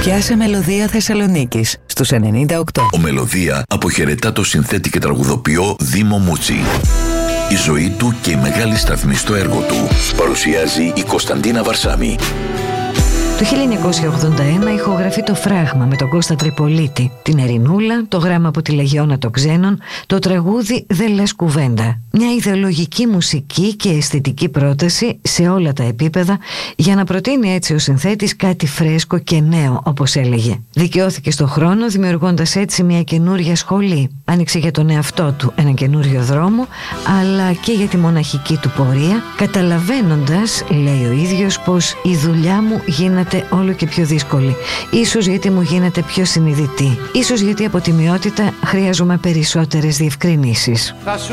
Πιάσε Μελωδία Θεσσαλονίκης στους 98. Ο Μελωδία αποχαιρετά το συνθέτη και τραγουδοποιό Δήμο Μούτσι. Η ζωή του και η μεγάλη σταθμή στο έργο του παρουσιάζει η Κωνσταντίνα Βαρσάμι. Το 1981 ηχογραφεί το Φράγμα με τον Κώστα Τρυπολίτη, την Ερηνούλα, το γράμμα από τη Λεγιώνα των Ξένων, το τραγούδι «Δεν λες κουβέντα». Μια ιδεολογική μουσική και αισθητική πρόταση σε όλα τα επίπεδα για να προτείνει έτσι ο συνθέτης κάτι φρέσκο και νέο, όπως έλεγε. Δικαιώθηκε στον χρόνο δημιουργώντας έτσι μια καινούρια σχολή. Άνοιξε για τον εαυτό του έναν καινούριο δρόμο, αλλά και για τη μοναχική του πορεία, καταλαβαίνοντας, λέει ο ίδιος, πως η δουλειά μου γίνεται όλο και πιο δύσκολη. Ίσως γιατί μου γίνεται πιο συνειδητή. Ίσως γιατί από τιμιότητα χρειάζομαι περισσότερες διευκρινήσεις.